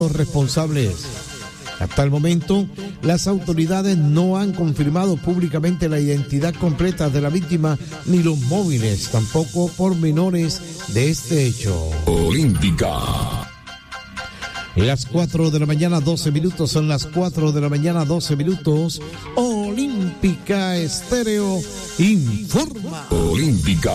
los responsables. Hasta el momento, las autoridades no han confirmado públicamente la identidad completa de la víctima ni los móviles, tampoco pormenores de este hecho. Olímpica. Las 4 de la mañana, 12 minutos, son las 4 de la mañana, 12 minutos. Olímpica Estéreo informa. Olímpica.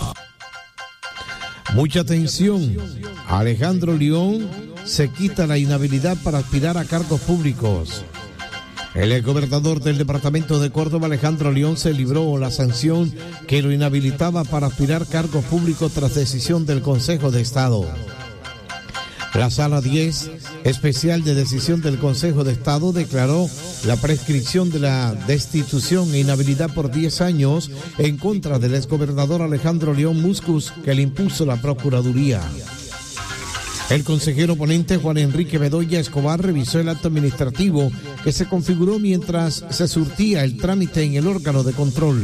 Mucha atención. Alejandro León se quita la inhabilidad para aspirar a cargos públicos. El exgobernador del departamento de Córdoba, Alejandro León, se libró la sanción que lo inhabilitaba para aspirar cargos públicos tras decisión del Consejo de Estado. La Sala 10 Especial de Decisión del Consejo de Estado declaró la prescripción de la destitución e inhabilidad por 10 años en contra del exgobernador Alejandro León Muscus, que le impuso la Procuraduría. El consejero ponente Juan Enrique Bedoya Escobar revisó el acto administrativo que se configuró mientras se surtía el trámite en el órgano de control.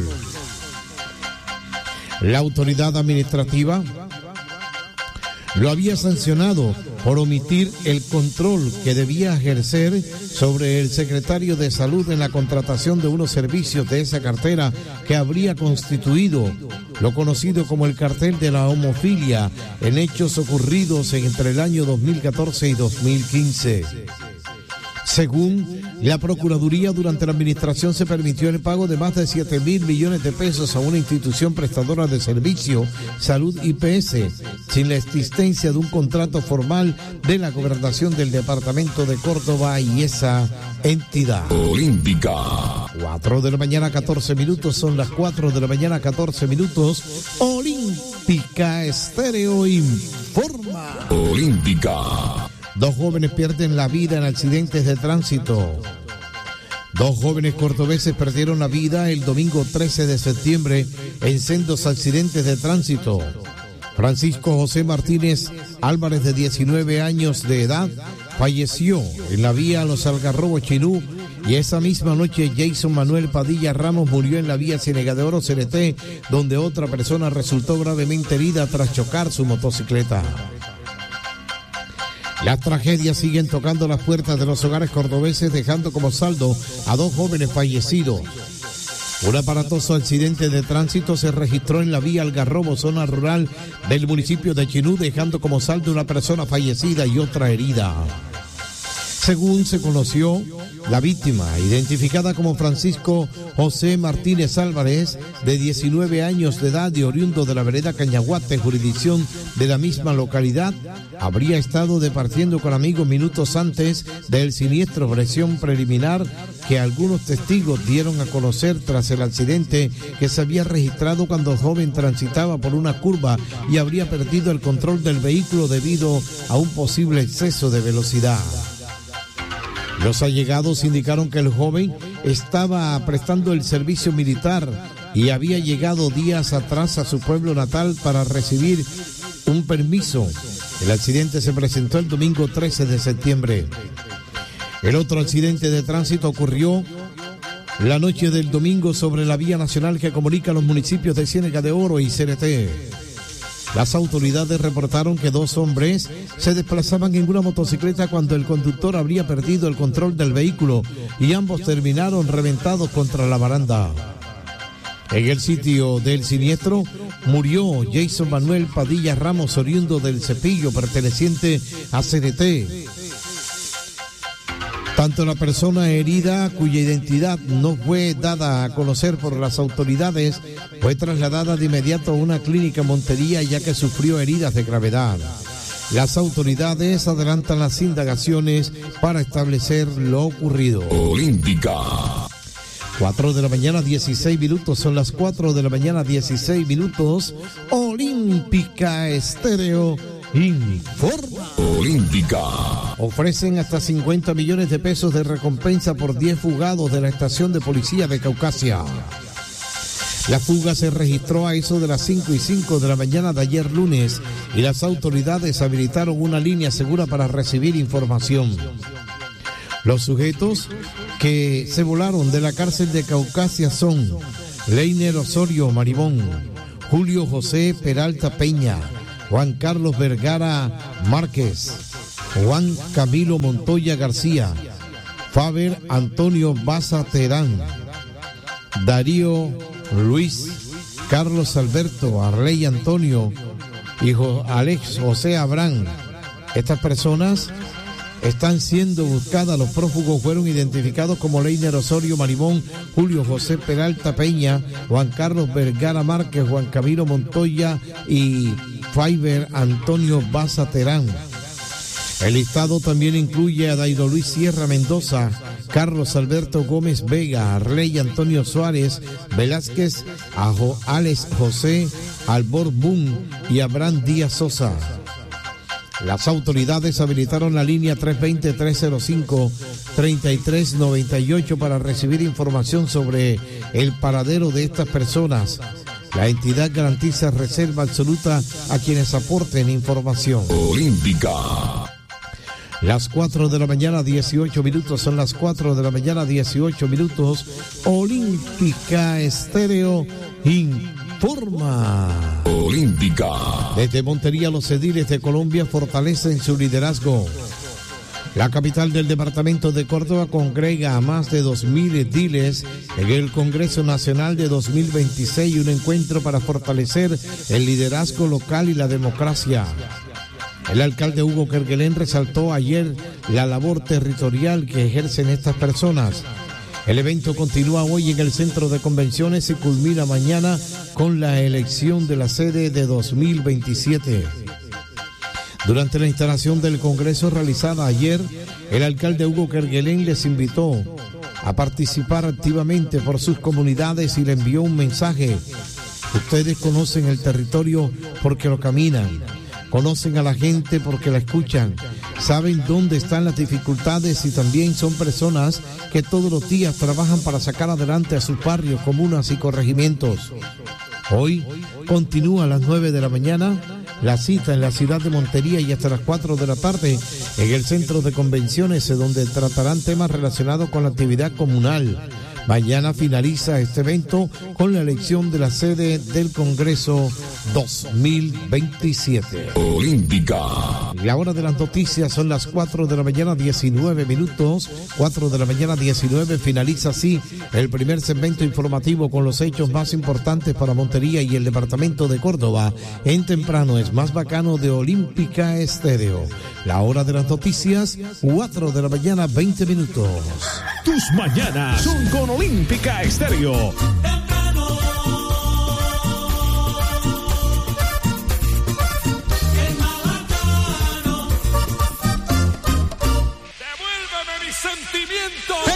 La autoridad administrativa lo había sancionado por omitir el control que debía ejercer sobre el secretario de Salud en la contratación de unos servicios de esa cartera que habría constituido lo conocido como el cartel de la homofilia en hechos ocurridos entre el año 2014 y 2015. Según la Procuraduría, durante la administración se permitió el pago de más de 7.000 millones de pesos a una institución prestadora de servicio, Salud IPS, sin la existencia de un contrato formal de la gobernación del departamento de Córdoba y esa entidad. Olímpica. 4 de la mañana, 14 minutos, son las 4 de la mañana, 14 minutos. Olímpica Estéreo informa. Olímpica. 2 jóvenes pierden la vida en accidentes de tránsito. 2 jóvenes cordobeses perdieron la vida el domingo 13 de septiembre en sendos accidentes de tránsito. Francisco José Martínez Álvarez, de 19 años de edad, falleció en la vía Los Algarrobos Chinú, y esa misma noche Jason Manuel Padilla Ramos murió en la vía Ciénega de Oro CNT, donde otra persona resultó gravemente herida tras chocar su motocicleta. Las tragedias siguen tocando las puertas de los hogares cordobeses, dejando como saldo a 2 jóvenes fallecidos. Un aparatoso accidente de tránsito se registró en la vía Algarrobo, zona rural del municipio de Chinú, dejando como saldo una persona fallecida y otra herida. Según se conoció, la víctima, identificada como Francisco José Martínez Álvarez, de 19 años de edad y oriundo de la vereda Cañaguate, jurisdicción de la misma localidad, habría estado departiendo con amigos minutos antes del siniestro, versión preliminar que algunos testigos dieron a conocer tras el accidente que se había registrado cuando el joven transitaba por una curva y habría perdido el control del vehículo debido a un posible exceso de velocidad. Los allegados indicaron que el joven estaba prestando el servicio militar y había llegado días atrás a su pueblo natal para recibir un permiso. El accidente se presentó el domingo 13 de septiembre. El otro accidente de tránsito ocurrió la noche del domingo sobre la vía nacional que comunica los municipios de Ciénega de Oro y CNT. Las autoridades reportaron que 2 hombres se desplazaban en una motocicleta cuando el conductor habría perdido el control del vehículo y ambos terminaron reventados contra la baranda. En el sitio del siniestro murió Jason Manuel Padilla Ramos, oriundo del Cepillo, perteneciente a CNT. Tanto la persona herida, cuya identidad no fue dada a conocer por las autoridades, fue trasladada de inmediato a una clínica en Montería, ya que sufrió heridas de gravedad. Las autoridades adelantan las indagaciones para establecer lo ocurrido. Olímpica. 4 de la mañana, 16 minutos, son las 4 de la mañana, 16 minutos. Olímpica Estéreo informa. Olímpica. Ofrecen hasta 50 millones de pesos de recompensa por 10 fugados de la estación de policía de Caucasia. La fuga se registró a eso de las 5:05 de la mañana de ayer lunes y las autoridades habilitaron una línea segura para recibir información. Los sujetos que se volaron de la cárcel de Caucasia son Leiner Osorio Maribón, Julio José Peralta Peña, Juan Carlos Vergara Márquez, Juan Camilo Montoya García, Faber Antonio Baza Terán, Darío Luis, Carlos Alberto, Arley Antonio, hijo Alex José Abraham. Estas personas están siendo buscadas. Los prófugos fueron identificados como Leiner Osorio Marimón, Julio José Peralta Peña, Juan Carlos Vergara Márquez, Juan Camilo Montoya y Faber Antonio Baza Terán. El listado también incluye a Dairo Luis Sierra Mendoza, Carlos Alberto Gómez Vega, Arley Antonio Suárez Velázquez, Alex José Albor Boom y Abraham Díaz Sosa. Las autoridades habilitaron la línea 320-305-3398 para recibir información sobre el paradero de estas personas. La entidad garantiza reserva absoluta a quienes aporten información. Olímpica. Las 4 de la mañana, 18 minutos, son las 4 de la mañana, 18 minutos. Olímpica Estéreo informa. Olímpica. Desde Montería, los ediles de Colombia fortalecen su liderazgo. La capital del departamento de Córdoba congrega a más de 2.000 ediles en el Congreso Nacional de 2026, un encuentro para fortalecer el liderazgo local y la democracia. El alcalde Hugo Kerguelen resaltó ayer la labor territorial que ejercen estas personas. El evento continúa hoy en el Centro de Convenciones y culmina mañana con la elección de la sede de 2027. Durante la instalación del Congreso realizada ayer, el alcalde Hugo Kerguelen les invitó a participar activamente por sus comunidades y le envió un mensaje. Ustedes conocen el territorio porque lo caminan. Conocen a la gente porque la escuchan, saben dónde están las dificultades y también son personas que todos los días trabajan para sacar adelante a sus barrios, comunas y corregimientos. Hoy continúa a las 9 de la mañana la cita en la ciudad de Montería y hasta las 4 de la tarde en el Centro de Convenciones, donde tratarán temas relacionados con la actividad comunal. Mañana finaliza este evento con la elección de la sede del Congreso 2027. Olímpica. La hora de las noticias son las 4 de la mañana, 19 minutos. 4 de la mañana, 19. Finaliza así el primer segmento informativo con los hechos más importantes para Montería y el departamento de Córdoba. En temprano es más bacano de Olímpica Estéreo. La hora de las noticias, 4 de la mañana, 20 minutos. Tus mañanas son con Olímpica Estéreo. Devuélveme mis sentimientos.